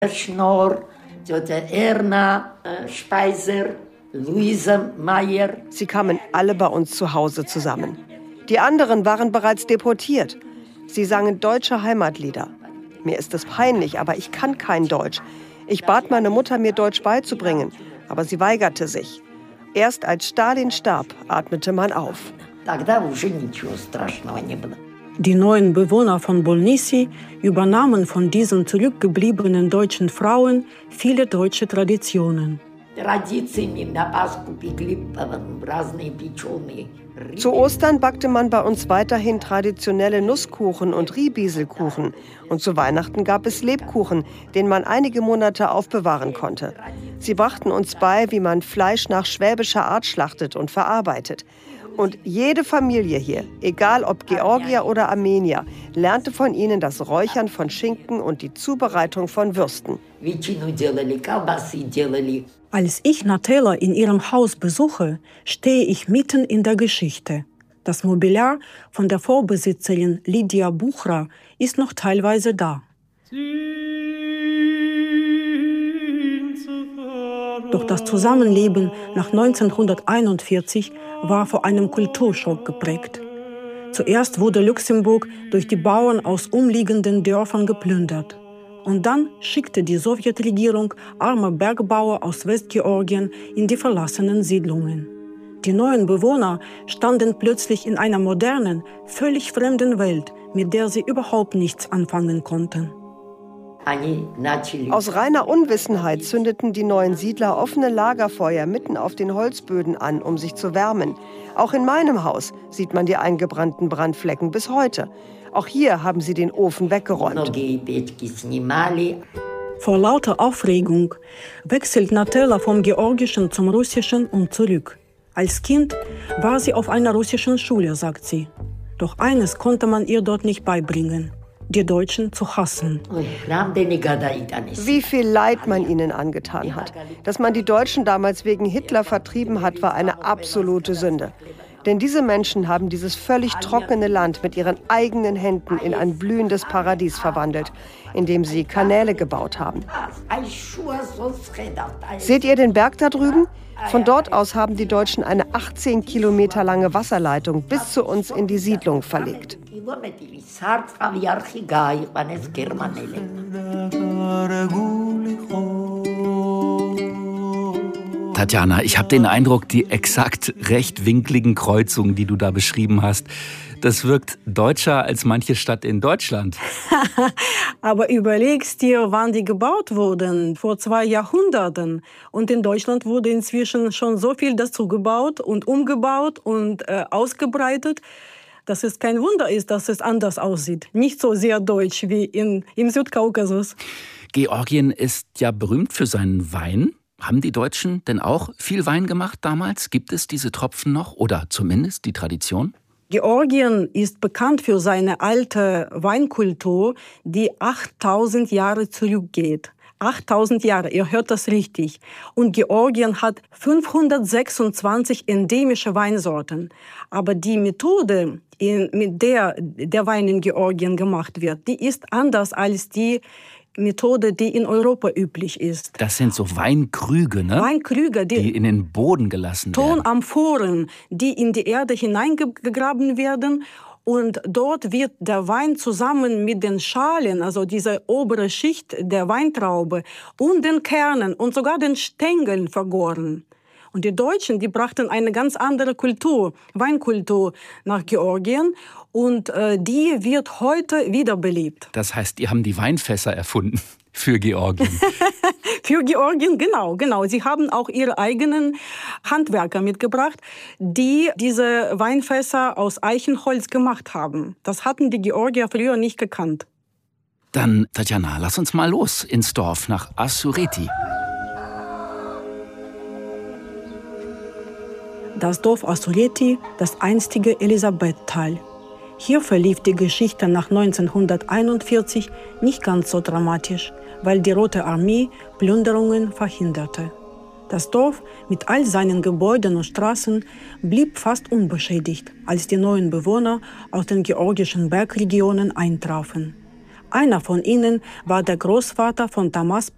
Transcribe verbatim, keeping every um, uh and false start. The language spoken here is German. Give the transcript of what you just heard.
Schnorr, Erna Speiser, Luise Meyer. Sie kamen alle bei uns zu Hause zusammen. Die anderen waren bereits deportiert. Sie sangen deutsche Heimatlieder. Mir ist es peinlich, aber ich kann kein Deutsch. Ich bat meine Mutter, mir Deutsch beizubringen, aber sie weigerte sich. Erst als Stalin starb, atmete man auf. Die neuen Bewohner von Bolnisy übernahmen von diesen zurückgebliebenen deutschen Frauen viele deutsche Traditionen. Zu Ostern backte man bei uns weiterhin traditionelle Nusskuchen und Riebieselkuchen. Und zu Weihnachten gab es Lebkuchen, den man einige Monate aufbewahren konnte. Sie brachten uns bei, wie man Fleisch nach schwäbischer Art schlachtet und verarbeitet. Und jede Familie hier, egal ob Georgier oder Armenier, lernte von ihnen das Räuchern von Schinken und die Zubereitung von Würsten. Als ich Natella in ihrem Haus besuche, stehe ich mitten in der Geschichte. Das Mobiliar von der Vorbesitzerin Lydia Buchra ist noch teilweise da. Doch das Zusammenleben nach neunzehnhunderteinundvierzig war von einem Kulturschock geprägt. Zuerst wurde Luxemburg durch die Bauern aus umliegenden Dörfern geplündert. Und dann schickte die Sowjetregierung arme Bergbauer aus Westgeorgien in die verlassenen Siedlungen. Die neuen Bewohner standen plötzlich in einer modernen, völlig fremden Welt, mit der sie überhaupt nichts anfangen konnten. Aus reiner Unwissenheit zündeten die neuen Siedler offene Lagerfeuer mitten auf den Holzböden an, um sich zu wärmen. Auch in meinem Haus sieht man die eingebrannten Brandflecken bis heute. Auch hier haben sie den Ofen weggeräumt. Vor lauter Aufregung wechselt Natella vom Georgischen zum Russischen und zurück. Als Kind war sie auf einer russischen Schule, sagt sie. Doch eines konnte man ihr dort nicht beibringen: die Deutschen zu hassen. Wie viel Leid man ihnen angetan hat. Dass man die Deutschen damals wegen Hitler vertrieben hat, war eine absolute Sünde. Denn diese Menschen haben dieses völlig trockene Land mit ihren eigenen Händen in ein blühendes Paradies verwandelt, in dem sie Kanäle gebaut haben. Seht ihr den Berg da drüben? Von dort aus haben die Deutschen eine achtzehn Kilometer lange Wasserleitung bis zu uns in die Siedlung verlegt. Tatjana, ich habe den Eindruck, die exakt rechtwinkligen Kreuzungen, die du da beschrieben hast, das wirkt deutscher als manche Stadt in Deutschland. Aber überlegst dir, wann die gebaut wurden, vor zwei Jahrhunderten. Und in Deutschland wurde inzwischen schon so viel dazu gebaut und umgebaut und äh, ausgebreitet, dass es kein Wunder ist, dass es anders aussieht. Nicht so sehr deutsch wie in, im Südkaukasus. Georgien ist ja berühmt für seinen Wein. Haben die Deutschen denn auch viel Wein gemacht damals? Gibt es diese Tropfen noch oder zumindest die Tradition? Georgien ist bekannt für seine alte Weinkultur, die achttausend Jahre zurückgeht. achttausend Jahre, ihr hört das richtig. Und Georgien hat fünfhundertsechsundzwanzig endemische Weinsorten. Aber die Methode, in, mit der der Wein in Georgien gemacht wird, die ist anders als die Methode, die in Europa üblich ist. Das sind so Weinkrüge, ne? Weinkrüge, die, die in den Boden gelassen werden. Tonamphoren, die in die Erde hineingegraben werden. Und dort wird der Wein zusammen mit den Schalen, also diese obere Schicht der Weintraube, und den Kernen und sogar den Stängeln vergoren. Und die Deutschen, die brachten eine ganz andere Kultur, Weinkultur nach Georgien. Und äh, die wird heute wiederbelebt. Das heißt, die haben die Weinfässer erfunden für Georgien. Für Georgien, genau, genau. Sie haben auch ihre eigenen Handwerker mitgebracht, die diese Weinfässer aus Eichenholz gemacht haben. Das hatten die Georgier früher nicht gekannt. Dann, Tatjana, lass uns mal los ins Dorf nach Assureti. Das Dorf Assureti, das einstige Elisabethtal. Hier verlief die Geschichte nach neunzehnhunderteinundvierzig nicht ganz so dramatisch, weil die Rote Armee Plünderungen verhinderte. Das Dorf mit all seinen Gebäuden und Straßen blieb fast unbeschädigt, als die neuen Bewohner aus den georgischen Bergregionen eintrafen. Einer von ihnen war der Großvater von Tamas